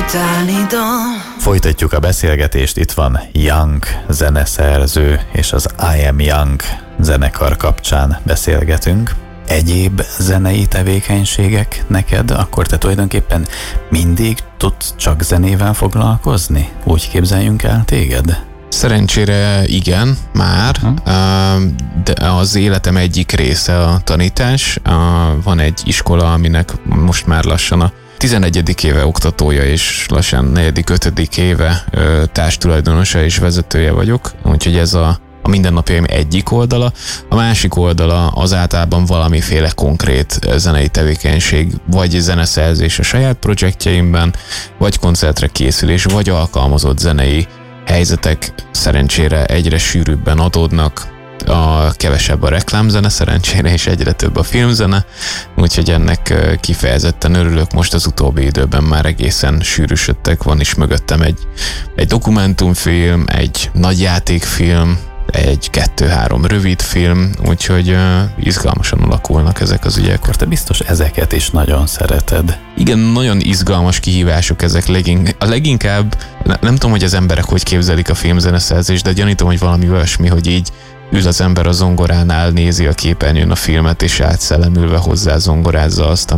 Folytatjuk a beszélgetést, itt van Young zeneszerző, és az I Am Young zenekar kapcsán beszélgetünk. Egyéb zenei tevékenységek neked, akkor te tulajdonképpen mindig tudsz csak zenével foglalkozni? Úgy képzeljünk el téged? Szerencsére igen, már, de az életem egyik része a tanítás. Van egy iskola, aminek most már lassan a 11. éve oktatója, és lassan 4.-5. éve társtulajdonosa és vezetője vagyok, úgyhogy ez a mindennapjaim egyik oldala. A másik oldala az általában valamiféle konkrét zenei tevékenység, vagy zeneszerzés a saját projektjeimben, vagy koncertre készülés, vagy alkalmazott zenei helyzetek szerencsére egyre sűrűbben adódnak. Kevesebb a reklámzene szerencsére, és egyre több a filmzene, úgyhogy ennek kifejezetten örülök. Most az utóbbi időben már egészen sűrűsödtek, van is mögöttem egy dokumentumfilm, egy nagyjátékfilm, egy 2-3 rövid film, úgyhogy izgalmasan alakulnak ezek az ügyek. Akkor te biztos ezeket is nagyon szereted. Igen, nagyon izgalmas kihívások ezek leginkább, nem tudom, hogy az emberek hogy képzelik a filmzeneszerzést, de gyanítom, hogy valami olyasmi, hogy így ül az ember a zongoránál, nézi a képernyőn a filmet, és átszellemülve hozzá zongorázza azt,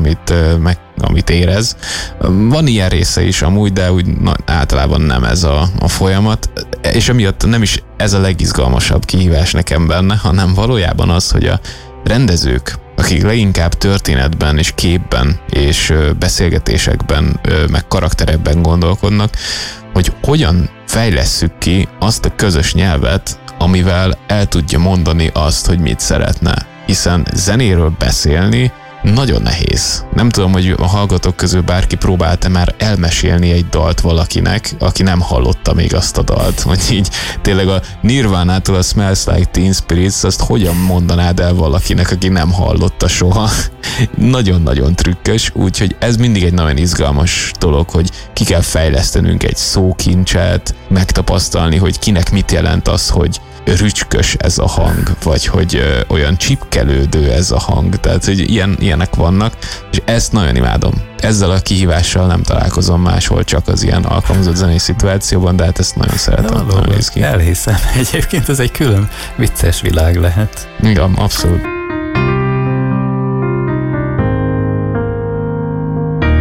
amit érez. Van ilyen része is amúgy, de úgy általában nem ez a folyamat, és emiatt nem is ez a legizgalmasabb kihívás nekem benne, hanem valójában az, hogy a rendezők, akik leginkább történetben és képben és beszélgetésekben, meg karakterekben gondolkodnak, hogy hogyan fejlesszük ki azt a közös nyelvet, amivel el tudja mondani azt, hogy mit szeretne. Hiszen zenéről beszélni nagyon nehéz. Nem tudom, hogy a hallgatók közül bárki próbálta már elmesélni egy dalt valakinek, aki nem hallotta még azt a dalt. Hogy így tényleg a Nirvánától a Smells Like Teen Spirits, azt hogyan mondanád el valakinek, aki nem hallotta soha. Nagyon-nagyon trükkös, úgyhogy ez mindig egy nagyon izgalmas dolog, hogy ki kell fejlesztenünk egy szókincset, megtapasztalni, hogy kinek mit jelent az, hogy rücskös ez a hang, vagy hogy olyan csipkelődő ez a hang, tehát hogy ilyenek vannak, és ezt nagyon imádom. Ezzel a kihívással nem találkozom máshol, csak az ilyen alkalmazott zenei szituációban, de hát ezt nagyon szeretem. Elhiszem, egyébként ez egy külön vicces világ lehet. Igen, abszolút.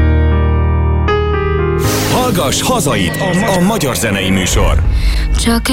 Hallgass hazait, a magyar zenei műsor. Csak